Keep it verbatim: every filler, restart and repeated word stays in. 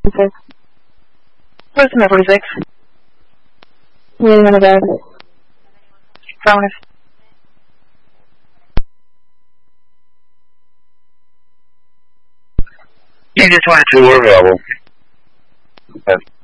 forty-six. What's in forty-six? Meeting on the bed. Affirmative. Unit twenty-two, we're available. Okay.